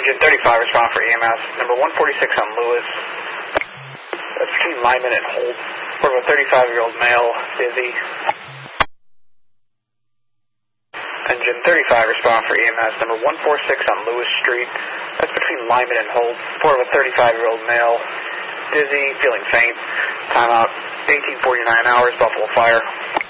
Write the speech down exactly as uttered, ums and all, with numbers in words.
Engine thirty-five, respond for E M S. Number one forty-six on Lewis. That's between Lyman and Holt. For a thirty-five-year-old male, dizzy. Engine thirty-five, respond for E M S. Number one forty-six on Lewis Street. That's between Lyman and Holt. For a thirty-five-year-old male, dizzy, feeling faint. Timeout, eighteen forty-nine hours, Buffalo Fire.